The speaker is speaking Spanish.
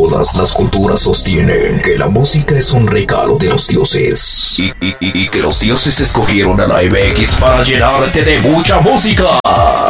Todas las culturas sostienen que la música es un regalo de los dioses y que los dioses escogieron a la MX para llenarte de mucha música.